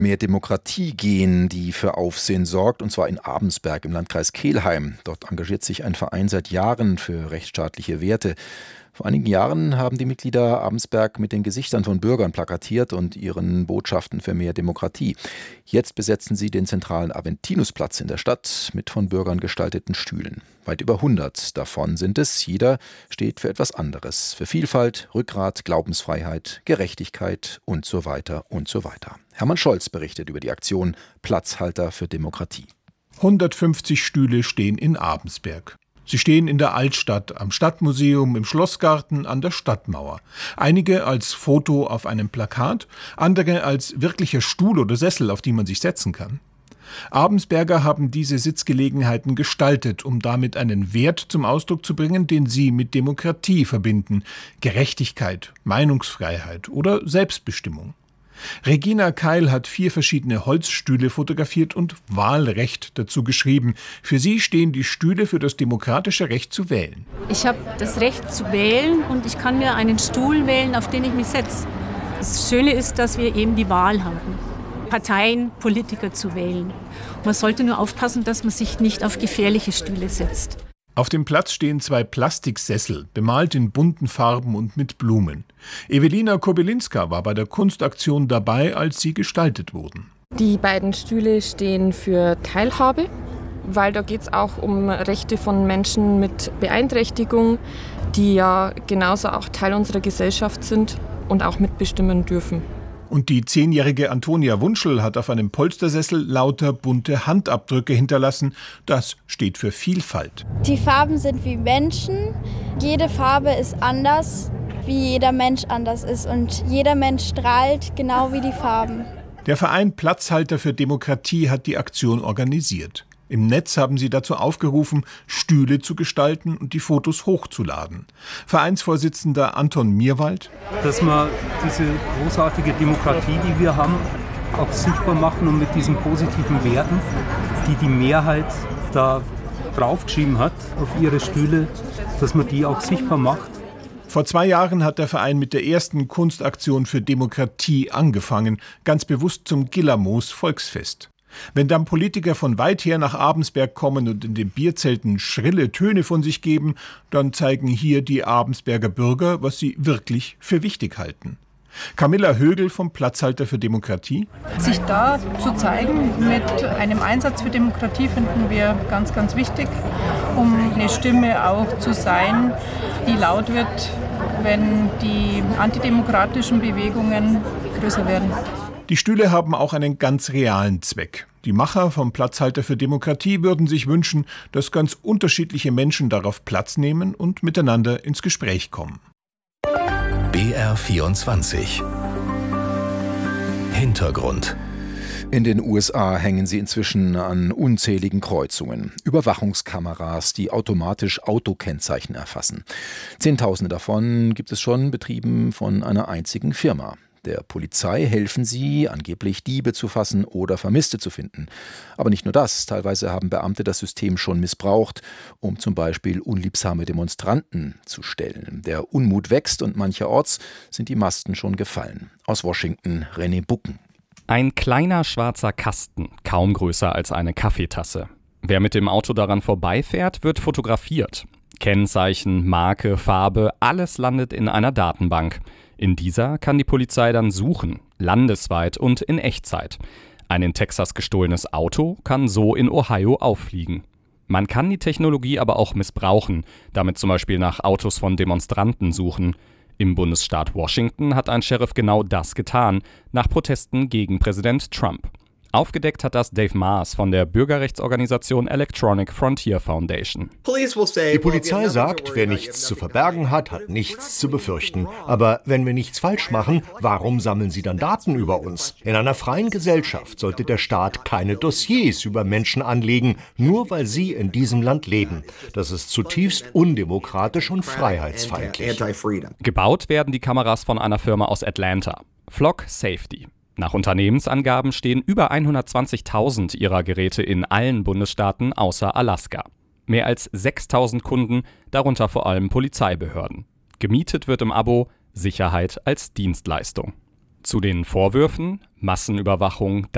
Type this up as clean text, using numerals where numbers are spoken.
Mehr Demokratie gehen, die für Aufsehen sorgt, und zwar in Abensberg im Landkreis Kelheim. Dort engagiert sich ein Verein seit Jahren für rechtsstaatliche Werte. Vor einigen Jahren haben die Mitglieder Abensberg mit den Gesichtern von Bürgern plakatiert und ihren Botschaften für mehr Demokratie. Jetzt besetzen sie den zentralen Aventinusplatz in der Stadt mit von Bürgern gestalteten Stühlen. Weit über 100 davon sind es. Jeder steht für etwas anderes. Für Vielfalt, Rückgrat, Glaubensfreiheit, Gerechtigkeit und so weiter und so weiter. Hermann Scholz berichtet über die Aktion Platzhalter für Demokratie. 150 Stühle stehen in Abensberg. Sie stehen in der Altstadt, am Stadtmuseum, im Schlossgarten, an der Stadtmauer. Einige als Foto auf einem Plakat, andere als wirklicher Stuhl oder Sessel, auf die man sich setzen kann. Abensberger haben diese Sitzgelegenheiten gestaltet, um damit einen Wert zum Ausdruck zu bringen, den sie mit Demokratie verbinden: Gerechtigkeit, Meinungsfreiheit oder Selbstbestimmung. Regina Keil hat 4 verschiedene Holzstühle fotografiert und Wahlrecht dazu geschrieben. Für sie stehen die Stühle für das demokratische Recht zu wählen. Ich habe das Recht zu wählen und ich kann mir einen Stuhl wählen, auf den ich mich setze. Das Schöne ist, dass wir eben die Wahl haben, Parteien, Politiker zu wählen. Man sollte nur aufpassen, dass man sich nicht auf gefährliche Stühle setzt. Auf dem Platz stehen 2 Plastiksessel, bemalt in bunten Farben und mit Blumen. Ewelina Kobylinska war bei der Kunstaktion dabei, als sie gestaltet wurden. Die beiden Stühle stehen für Teilhabe, weil da geht es auch um Rechte von Menschen mit Beeinträchtigung, die ja genauso auch Teil unserer Gesellschaft sind und auch mitbestimmen dürfen. Und die 10-jährige Antonia Wunschel hat auf einem Polstersessel lauter bunte Handabdrücke hinterlassen. Das steht für Vielfalt. Die Farben sind wie Menschen. Jede Farbe ist anders, wie jeder Mensch anders ist. Und jeder Mensch strahlt genau wie die Farben. Der Verein Platzhalter für Demokratie hat die Aktion organisiert. Im Netz haben sie dazu aufgerufen, Stühle zu gestalten und die Fotos hochzuladen. Vereinsvorsitzender Anton Mierwald: Dass wir diese großartige Demokratie, die wir haben, auch sichtbar machen und mit diesen positiven Werten, die die Mehrheit da draufgeschrieben hat auf ihre Stühle, dass man die auch sichtbar macht. Vor 2 Jahren hat der Verein mit der ersten Kunstaktion für Demokratie angefangen, ganz bewusst zum Gillermoos Volksfest. Wenn dann Politiker von weit her nach Abensberg kommen und in den Bierzelten schrille Töne von sich geben, dann zeigen hier die Abensberger Bürger, was sie wirklich für wichtig halten. Camilla Högel vom Platzhalter für Demokratie: Sich da zu zeigen mit einem Einsatz für Demokratie finden wir ganz, ganz wichtig, um eine Stimme auch zu sein, die laut wird, wenn die antidemokratischen Bewegungen größer werden. Die Stühle haben auch einen ganz realen Zweck. Die Macher vom Platzhalter für Demokratie würden sich wünschen, dass ganz unterschiedliche Menschen darauf Platz nehmen und miteinander ins Gespräch kommen. BR24 Hintergrund. In den USA hängen sie inzwischen an unzähligen Kreuzungen. Überwachungskameras, die automatisch Autokennzeichen erfassen. Zehntausende davon gibt es schon, betrieben von einer einzigen Firma. Der Polizei helfen sie, angeblich Diebe zu fassen oder Vermisste zu finden. Aber nicht nur das, teilweise haben Beamte das System schon missbraucht, um zum Beispiel unliebsame Demonstranten zu stellen. Der Unmut wächst und mancherorts sind die Masten schon gefallen. Aus Washington René Bucken. Ein kleiner schwarzer Kasten, kaum größer als eine Kaffeetasse. Wer mit dem Auto daran vorbeifährt, wird fotografiert. Kennzeichen, Marke, Farbe, alles landet in einer Datenbank. In dieser kann die Polizei dann suchen, landesweit und in Echtzeit. Ein in Texas gestohlenes Auto kann so in Ohio auffliegen. Man kann die Technologie aber auch missbrauchen, damit zum Beispiel nach Autos von Demonstranten suchen. Im Bundesstaat Washington hat ein Sheriff genau das getan, nach Protesten gegen Präsident Trump. Aufgedeckt hat das Dave Maas von der Bürgerrechtsorganisation Electronic Frontier Foundation. Die Polizei sagt, wer nichts zu verbergen hat, hat nichts zu befürchten. Aber wenn wir nichts falsch machen, warum sammeln sie dann Daten über uns? In einer freien Gesellschaft sollte der Staat keine Dossiers über Menschen anlegen, nur weil sie in diesem Land leben. Das ist zutiefst undemokratisch und freiheitsfeindlich. Gebaut werden die Kameras von einer Firma aus Atlanta, Flock Safety. Nach Unternehmensangaben stehen über 120.000 ihrer Geräte in allen Bundesstaaten außer Alaska. Mehr als 6.000 Kunden, darunter vor allem Polizeibehörden. Gemietet wird im Abo Sicherheit als Dienstleistung. Zu den Vorwürfen: Massenüberwachung,